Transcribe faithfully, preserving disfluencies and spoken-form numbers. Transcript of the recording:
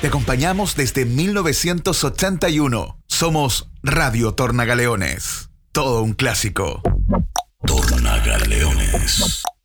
Te acompañamos desde mil novecientos ochenta y uno. Somos Radio Tornagaleones. Todo un clásico. Tornagaleones.